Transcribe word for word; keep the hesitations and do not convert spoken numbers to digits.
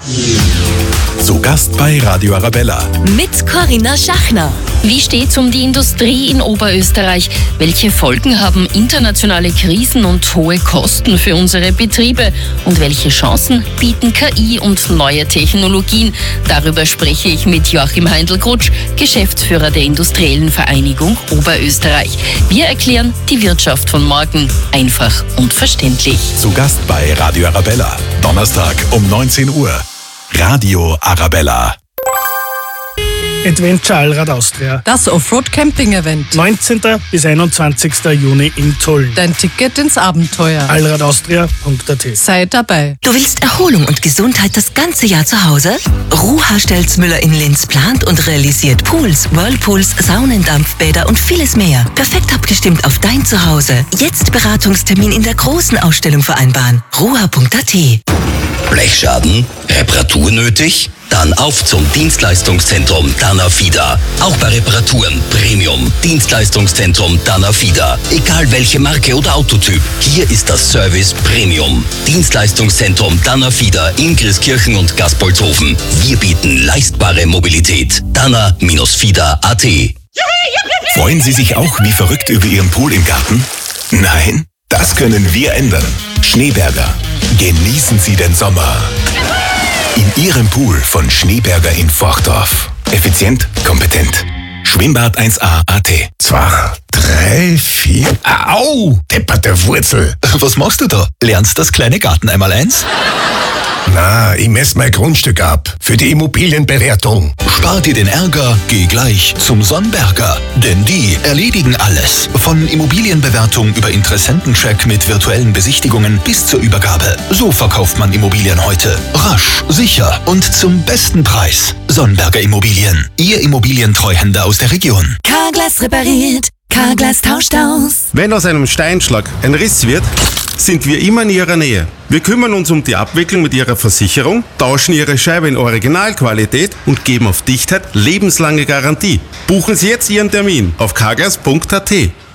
Zu Gast bei Radio Arabella. Mit Corinna Schachner. Wie steht's um die Industrie in Oberösterreich? Welche Folgen haben internationale Krisen und hohe Kosten für unsere Betriebe? Und welche Chancen bieten K I und neue Technologien? Darüber spreche ich mit Joachim Heindl-Grutsch, Geschäftsführer der Industriellen Vereinigung Oberösterreich. Wir erklären die Wirtschaft von morgen einfach und verständlich. Zu Gast bei Radio Arabella. Donnerstag um neunzehn Uhr. Radio Arabella. Adventure Allrad Austria. Das Offroad-Camping-Event. neunzehnten bis einundzwanzigsten Juni in Tulln. Dein Ticket ins Abenteuer. allradaustria punkt a t. Sei dabei. Du willst Erholung und Gesundheit das ganze Jahr zu Hause? Ruha Stelzmüller in Linz plant und realisiert Pools, Whirlpools, Saunen, Dampfbäder und vieles mehr. Perfekt abgestimmt auf dein Zuhause. Jetzt Beratungstermin in der großen Ausstellung vereinbaren. ruha punkt a t. Blechschaden? Reparatur nötig? Dann auf zum Dienstleistungszentrum Danafida. Auch bei Reparaturen Premium. Dienstleistungszentrum Danafida. Egal welche Marke oder Autotyp, hier ist das Service Premium. Dienstleistungszentrum Danafida in Christkirchen und Gaspolzhofen. Wir bieten leistbare Mobilität. dana Fida punkt a t. Freuen Sie sich auch wie verrückt über Ihren Pool im Garten? Nein? Das können wir ändern. Schneeberger. Genießen Sie den Sommer. In Ihrem Pool von Schneeberger in Forchdorf. Effizient, kompetent. Schwimmbad eins a punkt a t. Zwei, drei, vier. Au! Depperte Wurzel. Was machst du da? Lernst das kleine Garten einmal eins? Na, ich messe mein Grundstück ab. Für die Immobilienbewertung. Spar dir den Ärger, geh gleich zum Sonnberger. Denn die erledigen alles. Von Immobilienbewertung über Interessentencheck mit virtuellen Besichtigungen bis zur Übergabe. So verkauft man Immobilien heute. Rasch, sicher und zum besten Preis. Sonnberger Immobilien. Ihr Immobilientreuhänder aus der Region. Carglass repariert. Carglass tauscht aus. Wenn aus einem Steinschlag ein Riss wird, sind wir immer in Ihrer Nähe. Wir kümmern uns um die Abwicklung mit Ihrer Versicherung, tauschen Ihre Scheibe in Originalqualität und geben auf Dichtheit lebenslange Garantie. Buchen Sie jetzt Ihren Termin auf carglass punkt a t.